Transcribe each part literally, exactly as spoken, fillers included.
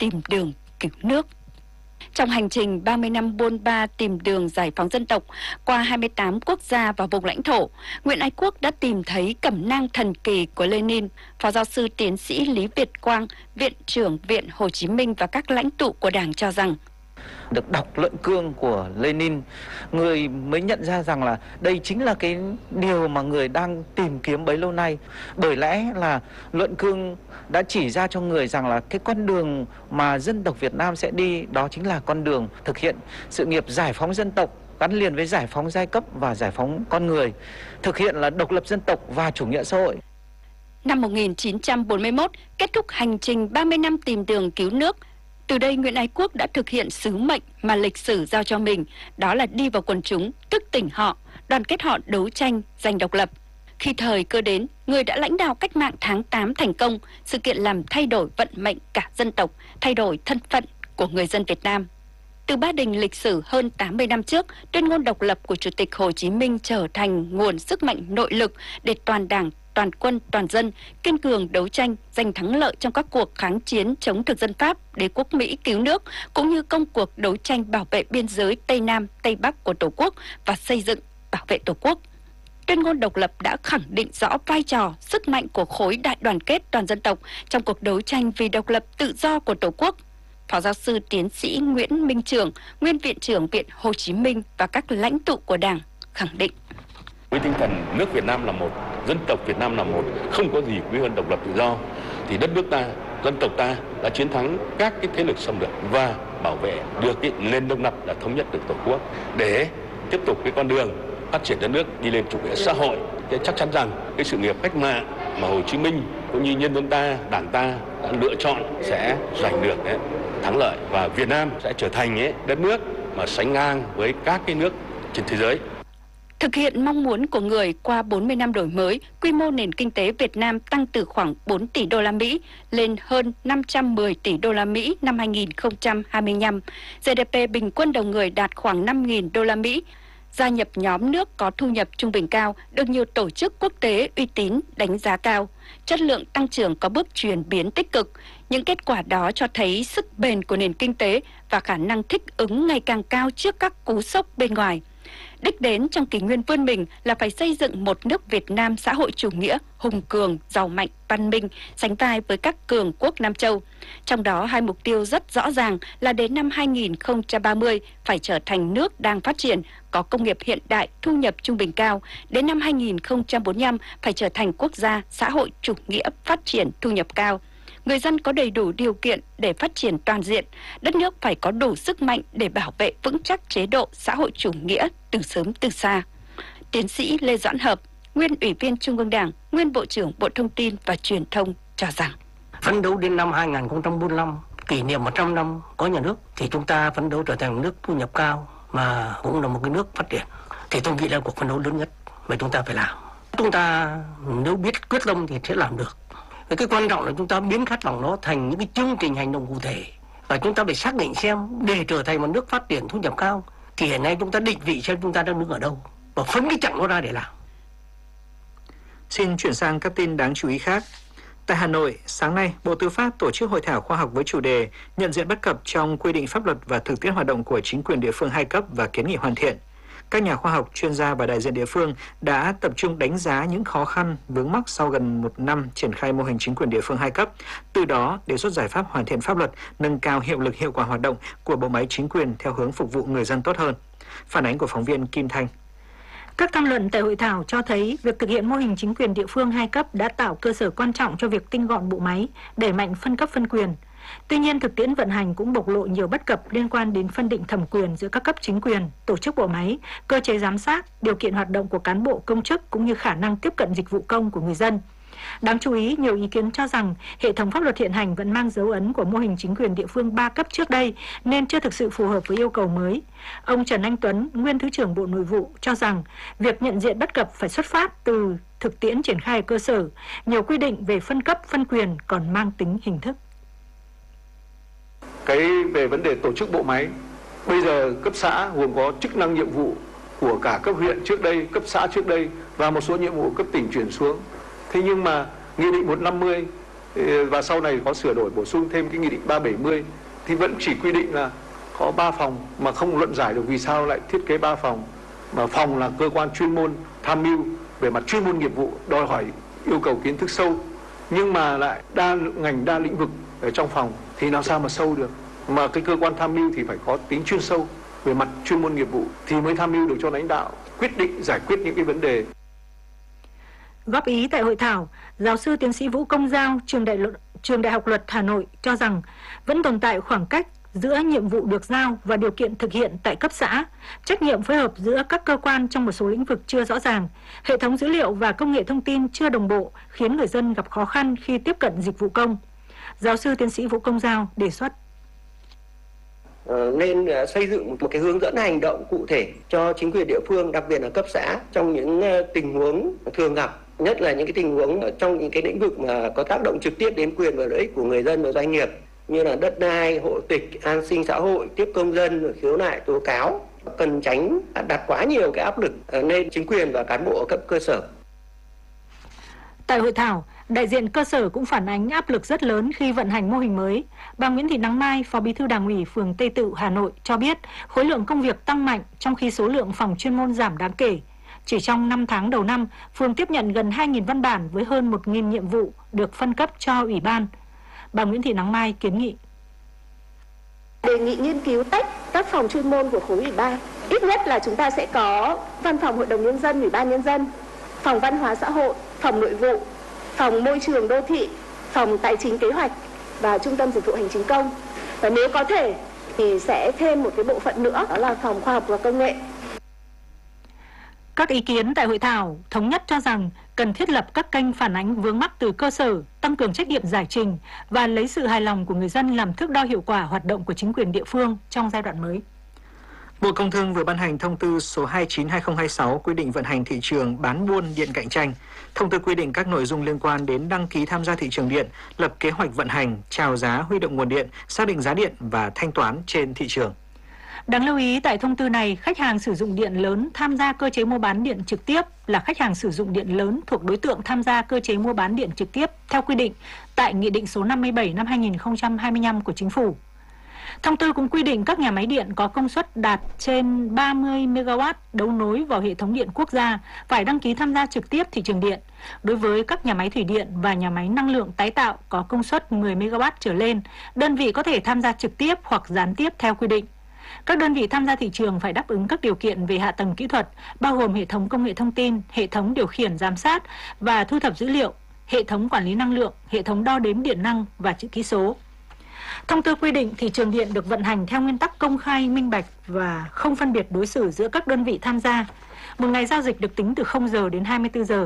tìm đường cứu nước. Trong hành trình ba mươi năm bôn ba tìm đường giải phóng dân tộc qua hai mươi tám quốc gia và vùng lãnh thổ, Nguyễn Ái Quốc đã tìm thấy cẩm nang thần kỳ của Lenin. Phó giáo sư tiến sĩ Lý Việt Quang, Viện trưởng Viện Hồ Chí Minh và các lãnh tụ của Đảng cho rằng được đọc luận cương của Lenin, người mới nhận ra rằng là đây chính là cái điều mà người đang tìm kiếm bấy lâu nay. Bởi lẽ là luận cương đã chỉ ra cho người rằng là cái con đường mà dân tộc Việt Nam sẽ đi, đó chính là con đường thực hiện sự nghiệp giải phóng dân tộc gắn liền với giải phóng giai cấp và giải phóng con người, thực hiện là độc lập dân tộc và chủ nghĩa xã hội. Năm một nghìn chín trăm bốn mươi mốt, kết thúc hành trình ba mươi năm tìm đường cứu nước. Từ đây Nguyễn Ái Quốc đã thực hiện sứ mệnh mà lịch sử giao cho mình, đó là đi vào quần chúng, thức tỉnh họ, đoàn kết họ đấu tranh, giành độc lập. Khi thời cơ đến, người đã lãnh đạo cách mạng tháng tám thành công, sự kiện làm thay đổi vận mệnh cả dân tộc, thay đổi thân phận của người dân Việt Nam. Từ Ba Đình lịch sử hơn tám mươi năm trước, tuyên ngôn độc lập của Chủ tịch Hồ Chí Minh trở thành nguồn sức mạnh nội lực để toàn Đảng, toàn quân, toàn dân kiên cường đấu tranh, giành thắng lợi trong các cuộc kháng chiến chống thực dân Pháp, đế quốc Mỹ cứu nước, cũng như công cuộc đấu tranh bảo vệ biên giới Tây Nam, Tây Bắc của Tổ quốc và xây dựng, bảo vệ Tổ quốc. Tuyên ngôn độc lập đã khẳng định rõ vai trò, sức mạnh của khối đại đoàn kết toàn dân tộc trong cuộc đấu tranh vì độc lập tự do của Tổ quốc. Phó giáo sư tiến sĩ Nguyễn Minh Trường, nguyên Viện trưởng Viện Hồ Chí Minh và các lãnh tụ của Đảng khẳng định: với tinh thần nước Việt Nam là một, dân tộc Việt Nam là một, không có gì quý hơn độc lập tự do, thì đất nước ta, dân tộc ta đã chiến thắng các cái thế lực xâm lược và bảo vệ được cái nền độc lập, đã thống nhất được Tổ quốc để tiếp tục cái con đường phát triển đất nước đi lên chủ nghĩa xã hội. Thì chắc chắn rằng cái sự nghiệp cách mạng mà Hồ Chí Minh cũng như nhân dân ta, Đảng ta đã lựa chọn sẽ giành được ấy, thắng lợi, và Việt Nam sẽ trở thành ấy, đất nước mà sánh ngang với các cái nước trên thế giới. Thực hiện mong muốn của người, qua bốn mươi năm đổi mới, quy mô nền kinh tế Việt Nam tăng từ khoảng bốn tỷ đô la Mỹ lên hơn năm trăm mười tỷ đô la Mỹ năm hai nghìn không trăm hai mươi lăm. giê đê pê bình quân đầu người đạt khoảng năm nghìn đô la Mỹ. Gia nhập nhóm nước có thu nhập trung bình cao, được nhiều tổ chức quốc tế uy tín đánh giá cao. Chất lượng tăng trưởng có bước chuyển biến tích cực. Những kết quả đó cho thấy sức bền của nền kinh tế và khả năng thích ứng ngày càng cao trước các cú sốc bên ngoài. Đích đến trong kỷ nguyên vươn mình là phải xây dựng một nước Việt Nam xã hội chủ nghĩa, hùng cường, giàu mạnh, văn minh, sánh vai với các cường quốc Nam Châu. Trong đó hai mục tiêu rất rõ ràng là đến năm hai nghìn không trăm ba mươi phải trở thành nước đang phát triển, có công nghiệp hiện đại, thu nhập trung bình cao. Đến năm hai nghìn không trăm bốn mươi lăm phải trở thành quốc gia xã hội chủ nghĩa phát triển thu nhập cao. Người dân có đầy đủ điều kiện để phát triển toàn diện, đất nước phải có đủ sức mạnh để bảo vệ vững chắc chế độ xã hội chủ nghĩa từ sớm từ xa. Tiến sĩ Lê Doãn Hợp, nguyên Ủy viên Trung ương Đảng, nguyên Bộ trưởng Bộ Thông tin và Truyền thông cho rằng: phấn đấu đến năm hai nghìn không trăm bốn mươi lăm, kỷ niệm một trăm năm có nhà nước, thì chúng ta phấn đấu trở thành nước thu nhập cao mà cũng là một cái nước phát triển. Thì tôi nghĩ là cuộc phấn đấu lớn nhất mà chúng ta phải làm. Chúng ta nếu biết quyết tâm thì sẽ làm được. Cái quan trọng là chúng ta biến khát vọng nó thành những cái chương trình hành động cụ thể, và chúng ta phải xác định xem để trở thành một nước phát triển thu nhập cao thì hiện nay chúng ta định vị xem chúng ta đang đứng ở đâu và phấn cái chặng nó ra để làm. Xin chuyển sang các tin đáng chú ý khác. Tại Hà Nội, sáng nay, Bộ Tư pháp tổ chức hội thảo khoa học với chủ đề nhận diện bất cập trong quy định pháp luật và thực tiễn hoạt động của chính quyền địa phương hai cấp và kiến nghị hoàn thiện. Các nhà khoa học, chuyên gia và đại diện địa phương đã tập trung đánh giá những khó khăn, vướng mắc sau gần một năm triển khai mô hình chính quyền địa phương hai cấp, từ đó đề xuất giải pháp hoàn thiện pháp luật, nâng cao hiệu lực hiệu quả hoạt động của bộ máy chính quyền theo hướng phục vụ người dân tốt hơn. Phản ánh của phóng viên Kim Thanh. Các tham luận tại hội thảo cho thấy việc thực hiện mô hình chính quyền địa phương hai cấp đã tạo cơ sở quan trọng cho việc tinh gọn bộ máy, đẩy mạnh phân cấp phân quyền. Tuy nhiên, thực tiễn vận hành cũng bộc lộ nhiều bất cập liên quan đến phân định thẩm quyền giữa các cấp chính quyền, tổ chức bộ máy, cơ chế giám sát, điều kiện hoạt động của cán bộ công chức cũng như khả năng tiếp cận dịch vụ công của người dân. Đáng chú ý, nhiều ý kiến cho rằng hệ thống pháp luật hiện hành vẫn mang dấu ấn của mô hình chính quyền địa phương ba cấp trước đây nên chưa thực sự phù hợp với yêu cầu mới. Ông Trần Anh Tuấn, nguyên Thứ trưởng Bộ Nội vụ cho rằng việc nhận diện bất cập phải xuất phát từ thực tiễn triển khai ở cơ sở, nhiều quy định về phân cấp phân quyền còn mang tính hình thức. Cái về vấn đề tổ chức bộ máy, bây giờ cấp xã gồm có chức năng nhiệm vụ của cả cấp huyện trước đây, cấp xã trước đây và một số nhiệm vụ cấp tỉnh chuyển xuống. Thế nhưng mà Nghị định một trăm năm mươi và sau này có sửa đổi bổ sung thêm cái nghị định ba bảy mươi thì vẫn chỉ quy định là có ba phòng, mà không luận giải được vì sao lại thiết kế ba phòng, mà phòng là cơ quan chuyên môn tham mưu về mặt chuyên môn nghiệp vụ, đòi hỏi yêu cầu kiến thức sâu, nhưng mà lại đa ngành đa lĩnh vực ở trong phòng thì làm sao mà sâu được. Mà cái cơ quan tham mưu thì phải có tính chuyên sâu về mặt chuyên môn nghiệp vụ thì mới tham mưu được cho lãnh đạo quyết định giải quyết những cái vấn đề. Góp ý tại hội thảo, giáo sư tiến sĩ Vũ Công Giao, trường đại, luật, trường Đại học Luật Hà Nội cho rằng vẫn tồn tại khoảng cách giữa nhiệm vụ được giao và điều kiện thực hiện tại cấp xã, trách nhiệm phối hợp giữa các cơ quan trong một số lĩnh vực chưa rõ ràng, hệ thống dữ liệu và công nghệ thông tin chưa đồng bộ khiến người dân gặp khó khăn khi tiếp cận dịch vụ công. Giáo sư tiến sĩ Vũ Công Giao đề xuất nên xây dựng một cái hướng dẫn hành động cụ thể cho chính quyền địa phương, đặc biệt là cấp xã, trong những tình huống thường gặp, nhất là những cái tình huống trong những cái lĩnh vực mà có tác động trực tiếp đến quyền và lợi ích của người dân và doanh nghiệp, như là đất đai, hộ tịch, an sinh xã hội, tiếp công dân, khiếu nại, tố cáo. Cần tránh đặt quá nhiều cái áp lực lên chính quyền và cán bộ ở cấp cơ sở. Tại hội thảo, đại diện cơ sở cũng phản ánh áp lực rất lớn khi vận hành mô hình mới. Bà Nguyễn Thị Nắng Mai, Phó Bí thư Đảng ủy phường Tây Tựu, Hà Nội cho biết khối lượng công việc tăng mạnh trong khi số lượng phòng chuyên môn giảm đáng kể. Chỉ trong năm tháng đầu năm, phường tiếp nhận gần hai nghìn văn bản với hơn một nghìn nhiệm vụ được phân cấp cho ủy ban. Bà Nguyễn Thị Nắng Mai kiến nghị đề nghị nghiên cứu tách các phòng chuyên môn của khối ủy ban. Ít nhất là chúng ta sẽ có văn phòng hội đồng nhân dân, ủy ban nhân dân, phòng văn hóa xã hội, phòng nội vụ, phòng môi trường đô thị, phòng tài chính kế hoạch và trung tâm dịch vụ hành chính công. Và nếu có thể thì sẽ thêm một cái bộ phận nữa, đó là phòng khoa học và công nghệ. Các ý kiến tại hội thảo thống nhất cho rằng cần thiết lập các kênh phản ánh vướng mắc từ cơ sở, tăng cường trách nhiệm giải trình và lấy sự hài lòng của người dân làm thước đo hiệu quả hoạt động của chính quyền địa phương trong giai đoạn mới. Bộ Công Thương vừa ban hành thông tư số hai chín trên hai không hai sáu quy định vận hành thị trường bán buôn điện cạnh tranh. Thông tư quy định các nội dung liên quan đến đăng ký tham gia thị trường điện, lập kế hoạch vận hành, chào giá, huy động nguồn điện, xác định giá điện và thanh toán trên thị trường. Đáng lưu ý tại thông tư này, khách hàng sử dụng điện lớn tham gia cơ chế mua bán điện trực tiếp là khách hàng sử dụng điện lớn thuộc đối tượng tham gia cơ chế mua bán điện trực tiếp theo quy định tại Nghị định số năm mươi bảy năm hai nghìn không trăm hai mươi lăm của Chính phủ. Thông tư cũng quy định các nhà máy điện có công suất đạt trên ba mươi mê ga oát đấu nối vào hệ thống điện quốc gia phải đăng ký tham gia trực tiếp thị trường điện. Đối với các nhà máy thủy điện và nhà máy năng lượng tái tạo có công suất mười mê ga oát trở lên, đơn vị có thể tham gia trực tiếp hoặc gián tiếp theo quy định. Các đơn vị tham gia thị trường phải đáp ứng các điều kiện về hạ tầng kỹ thuật, bao gồm hệ thống công nghệ thông tin, hệ thống điều khiển giám sát và thu thập dữ liệu, hệ thống quản lý năng lượng, hệ thống đo đếm điện năng và chữ ký số. Thông tư quy định thị trường điện được vận hành theo nguyên tắc công khai, minh bạch và không phân biệt đối xử giữa các đơn vị tham gia. Một ngày giao dịch được tính từ không giờ đến hai mươi tư giờ.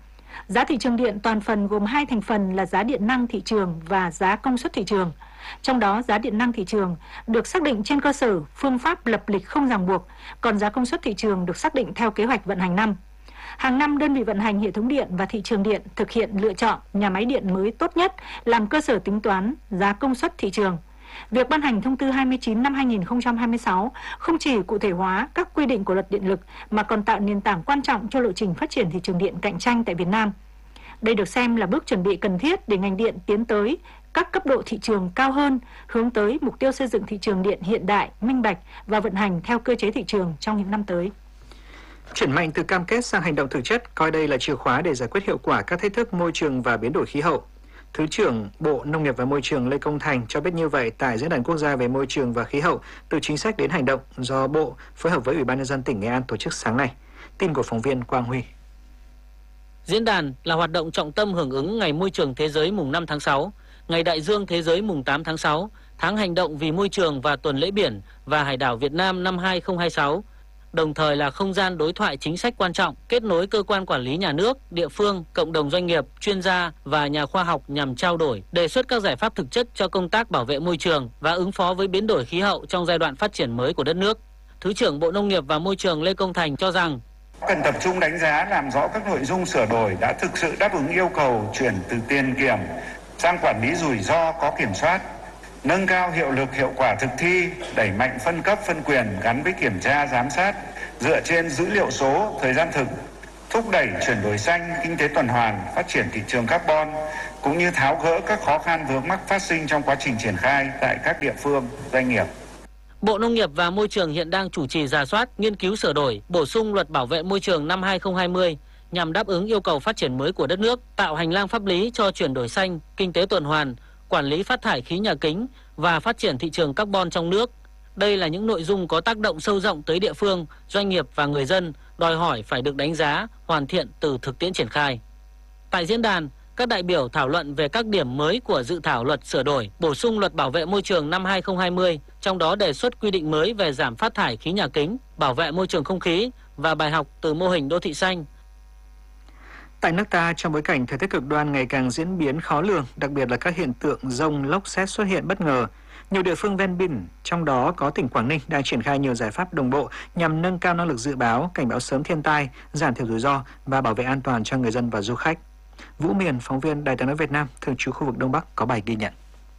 Giá thị trường điện toàn phần gồm hai thành phần là giá điện năng thị trường và giá công suất thị trường. Trong đó, giá điện năng thị trường được xác định trên cơ sở phương pháp lập lịch không ràng buộc, còn giá công suất thị trường được xác định theo kế hoạch vận hành năm. Hàng năm, đơn vị vận hành hệ thống điện và thị trường điện thực hiện lựa chọn nhà máy điện mới tốt nhất làm cơ sở tính toán giá công suất thị trường. Việc ban hành thông tư hai mươi chín năm hai nghìn không trăm hai mươi sáu không chỉ cụ thể hóa các quy định của luật điện lực mà còn tạo nền tảng quan trọng cho lộ trình phát triển thị trường điện cạnh tranh tại Việt Nam. Đây được xem là bước chuẩn bị cần thiết để ngành điện tiến tới các cấp độ thị trường cao hơn, hướng tới mục tiêu xây dựng thị trường điện hiện đại, minh bạch và vận hành theo cơ chế thị trường trong những năm tới. Chuyển mạnh từ cam kết sang hành động thực chất, coi đây là chìa khóa để giải quyết hiệu quả các thách thức môi trường và biến đổi khí hậu. Thứ trưởng Bộ Nông nghiệp và Môi trường Lê Công Thành cho biết như vậy tại Diễn đàn Quốc gia về môi trường và khí hậu từ chính sách đến hành động do Bộ phối hợp với Ủy ban nhân dân tỉnh Nghệ An tổ chức sáng nay. Tin của phóng viên Quang Huy. Diễn đàn là hoạt động trọng tâm hưởng ứng Ngày Môi trường Thế giới mùng năm tháng sáu, Ngày Đại dương Thế giới mùng tám tháng sáu, Tháng hành động vì môi trường và Tuần lễ biển và hải đảo Việt Nam năm hai không hai sáu. Đồng thời là không gian đối thoại chính sách quan trọng, kết nối cơ quan quản lý nhà nước, địa phương, cộng đồng doanh nghiệp, chuyên gia và nhà khoa học nhằm trao đổi, đề xuất các giải pháp thực chất cho công tác bảo vệ môi trường và ứng phó với biến đổi khí hậu trong giai đoạn phát triển mới của đất nước. Thứ trưởng Bộ Nông nghiệp và Môi trường Lê Công Thành cho rằng cần tập trung đánh giá làm rõ các nội dung sửa đổi đã thực sự đáp ứng yêu cầu chuyển từ tiền kiểm sang quản lý rủi ro có kiểm soát, nâng cao hiệu lực hiệu quả thực thi, đẩy mạnh phân cấp phân quyền gắn với kiểm tra giám sát dựa trên dữ liệu số, thời gian thực, thúc đẩy chuyển đổi xanh, kinh tế tuần hoàn, phát triển thị trường carbon, cũng như tháo gỡ các khó khăn vướng mắc phát sinh trong quá trình triển khai tại các địa phương, doanh nghiệp. Bộ Nông nghiệp và Môi trường hiện đang chủ trì rà soát, nghiên cứu sửa đổi, bổ sung luật bảo vệ môi trường năm hai không hai không nhằm đáp ứng yêu cầu phát triển mới của đất nước, tạo hành lang pháp lý cho chuyển đổi xanh, kinh tế tuần hoàn, quản lý phát thải khí nhà kính và phát triển thị trường carbon trong nước. Đây là những nội dung có tác động sâu rộng tới địa phương, doanh nghiệp và người dân, đòi hỏi phải được đánh giá, hoàn thiện từ thực tiễn triển khai. Tại diễn đàn, các đại biểu thảo luận về các điểm mới của dự thảo luật sửa đổi, bổ sung luật bảo vệ môi trường năm hai không hai không, trong đó đề xuất quy định mới về giảm phát thải khí nhà kính, bảo vệ môi trường không khí và bài học từ mô hình đô thị xanh. Tại nước ta, trong bối cảnh thời tiết cực đoan ngày càng diễn biến khó lường, đặc biệt là các hiện tượng dông, lốc sét xuất hiện bất ngờ, nhiều địa phương ven biển, trong đó có tỉnh Quảng Ninh, đang triển khai nhiều giải pháp đồng bộ nhằm nâng cao năng lực dự báo, cảnh báo sớm thiên tai, giảm thiểu rủi ro và bảo vệ an toàn cho người dân và du khách. Vũ Miền, phóng viên Đài Tiếng nói Việt Nam, thường trú khu vực Đông Bắc có bài ghi nhận.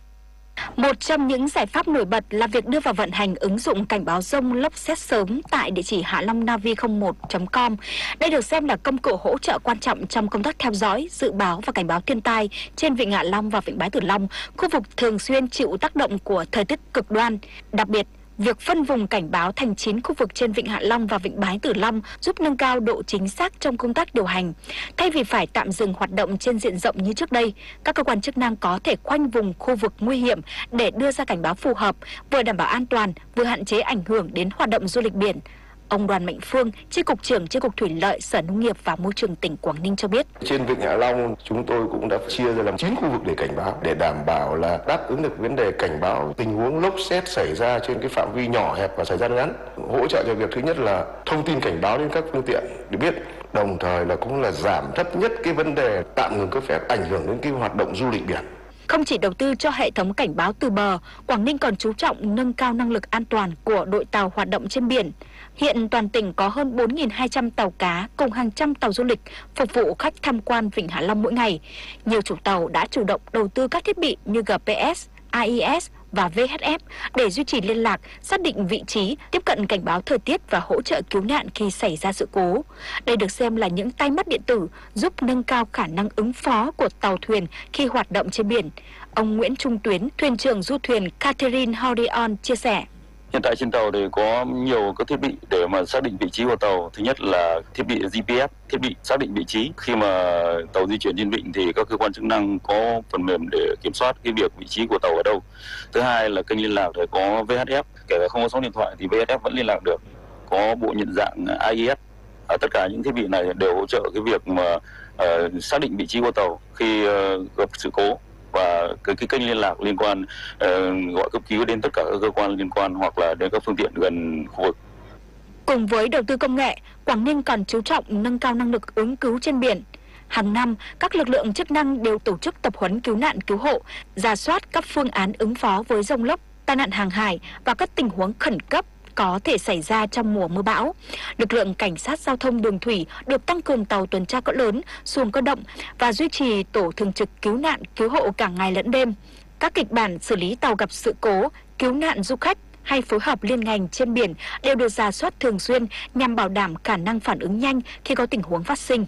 Một trong những giải pháp nổi bật là việc đưa vào vận hành ứng dụng cảnh báo dông lốc sét sớm tại địa chỉ hạ long navi không một chấm com. Đây được xem là công cụ hỗ trợ quan trọng trong công tác theo dõi, dự báo và cảnh báo thiên tai trên vịnh Hạ Long và vịnh Bái Tử Long, khu vực thường xuyên chịu tác động của thời tiết cực đoan. Đặc biệt, việc phân vùng cảnh báo thành chín khu vực trên vịnh Hạ Long và vịnh Bái Tử Long giúp nâng cao độ chính xác trong công tác điều hành. Thay vì phải tạm dừng hoạt động trên diện rộng như trước đây, các cơ quan chức năng có thể khoanh vùng khu vực nguy hiểm để đưa ra cảnh báo phù hợp, vừa đảm bảo an toàn, vừa hạn chế ảnh hưởng đến hoạt động du lịch biển. Ông Đoàn Mạnh Phương, Chi cục trưởng Chi cục Thủy lợi, Sở Nông nghiệp và Môi trường tỉnh Quảng Ninh cho biết. Trên vịnh Hạ Long, chúng tôi cũng đã chia ra làm chín khu vực để cảnh báo, để đảm bảo là đáp ứng được vấn đề cảnh báo tình huống lốc sét xảy ra trên cái phạm vi nhỏ hẹp và thời gian ngắn. Hỗ trợ cho việc thứ nhất là thông tin cảnh báo đến các phương tiện để biết, đồng thời là cũng là giảm thấp nhất cái vấn đề tạm ngừng cấp phép ảnh hưởng đến cái hoạt động du lịch biển. Không chỉ đầu tư cho hệ thống cảnh báo từ bờ, Quảng Ninh còn chú trọng nâng cao năng lực an toàn của đội tàu hoạt động trên biển. Hiện toàn tỉnh có hơn bốn nghìn hai trăm tàu cá cùng hàng trăm tàu du lịch phục vụ khách tham quan vịnh Hạ Long mỗi ngày. Nhiều chủ tàu đã chủ động đầu tư các thiết bị như giê pê ét, a i ét và vê hát ép để duy trì liên lạc, xác định vị trí, tiếp cận cảnh báo thời tiết và hỗ trợ cứu nạn khi xảy ra sự cố. Đây được xem là những tay mắt điện tử giúp nâng cao khả năng ứng phó của tàu thuyền khi hoạt động trên biển. Ông Nguyễn Trung Tuyến, thuyền trưởng du thuyền Catherine Horion chia sẻ. Hiện tại trên tàu thì có nhiều các thiết bị để mà xác định vị trí của tàu. Thứ nhất là thiết bị giê pê ét, thiết bị xác định vị trí. Khi mà tàu di chuyển trên vịnh thì các cơ quan chức năng có phần mềm để kiểm soát cái việc vị trí của tàu ở đâu. Thứ hai là kênh liên lạc thì có vê hát ép, kể cả không có sóng điện thoại thì vê hát ép vẫn liên lạc được. Có bộ nhận dạng a i ét. À, tất cả những thiết bị này đều hỗ trợ cái việc mà uh, xác định vị trí của tàu khi uh, gặp sự cố. Và cái, cái kênh liên lạc liên quan uh, gọi cấp cứu đến tất cả các cơ quan liên quan hoặc là đến các phương tiện gần khu vực. Cùng với đầu tư công nghệ, Quảng Ninh còn chú trọng nâng cao năng lực ứng cứu trên biển. Hàng năm, các lực lượng chức năng đều tổ chức tập huấn cứu nạn cứu hộ, rà soát các phương án ứng phó với dông lốc, tai nạn hàng hải và các tình huống khẩn cấp có thể xảy ra trong mùa mưa bão. Lực lượng cảnh sát giao thông đường thủy được tăng cường tàu tuần tra cỡ lớn, xuồng cơ động và duy trì tổ thường trực cứu nạn cứu hộ cả ngày lẫn đêm. Các kịch bản xử lý tàu gặp sự cố, cứu nạn du khách hay phối hợp liên ngành trên biển đều được rà soát thường xuyên nhằm bảo đảm khả năng phản ứng nhanh khi có tình huống phát sinh.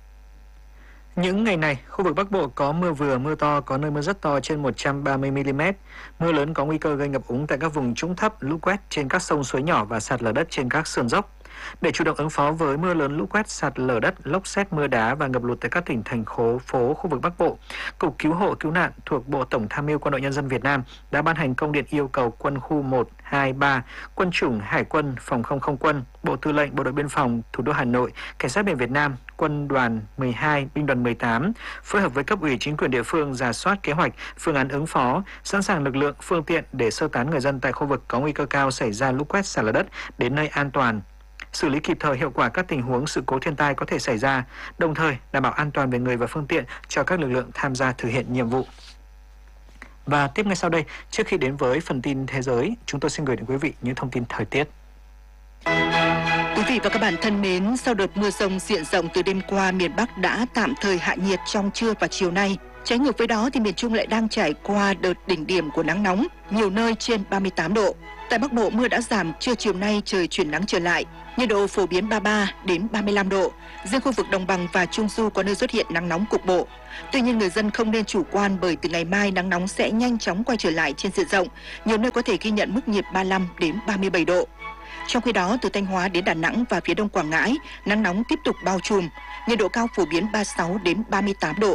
Những ngày này, khu vực Bắc Bộ có mưa vừa, mưa to, có nơi mưa rất to trên một trăm ba mươi mi li mét. Mưa lớn có nguy cơ gây ngập úng tại các vùng trũng thấp, lũ quét trên các sông suối nhỏ và sạt lở đất trên các sườn dốc. Để chủ động ứng phó với mưa lớn, lũ quét, sạt lở đất, lốc sét, mưa đá và ngập lụt tại các tỉnh thành phố phố khu vực Bắc Bộ, Cục Cứu hộ Cứu nạn thuộc Bộ Tổng tham mưu Quân đội Nhân dân Việt Nam đã ban hành công điện yêu cầu quân khu một, hai, ba, quân chủng Hải quân, Phòng không không quân, Bộ Tư lệnh Bộ đội Biên phòng Thủ đô Hà Nội, Cảnh sát biển Việt Nam, Quân đoàn mười hai, Binh đoàn mười tám phối hợp với cấp ủy chính quyền địa phương rà soát kế hoạch, phương án ứng phó, sẵn sàng lực lượng, phương tiện để sơ tán người dân tại khu vực có nguy cơ cao xảy ra lũ quét, sạt lở đất đến nơi an toàn, xử lý kịp thời hiệu quả các tình huống sự cố thiên tai có thể xảy ra, đồng thời đảm bảo an toàn về người và phương tiện cho các lực lượng tham gia thực hiện nhiệm vụ. Và tiếp ngay sau đây, trước khi đến với phần tin thế giới, chúng tôi xin gửi đến quý vị những thông tin thời tiết. Quý vị và các bạn thân mến, sau đợt mưa rông diện rộng từ đêm qua, miền Bắc đã tạm thời hạ nhiệt trong trưa và chiều nay. Trái ngược với đó thì miền Trung lại đang trải qua đợt đỉnh điểm của nắng nóng, nhiều nơi trên ba mươi tám độ. Tại Bắc Bộ mưa đã giảm, trưa chiều nay trời chuyển nắng trở lại, nhiệt độ phổ biến ba mươi ba đến ba mươi lăm độ. Riêng khu vực đồng bằng và trung du có nơi xuất hiện nắng nóng cục bộ. Tuy nhiên người dân không nên chủ quan bởi từ ngày mai nắng nóng sẽ nhanh chóng quay trở lại trên diện rộng, nhiều nơi có thể ghi nhận mức nhiệt ba mươi lăm đến ba mươi bảy độ. Trong khi đó, từ Thanh Hóa đến Đà Nẵng và phía đông Quảng Ngãi, nắng nóng tiếp tục bao trùm, nhiệt độ cao phổ biến ba mươi sáu đến ba mươi tám độ.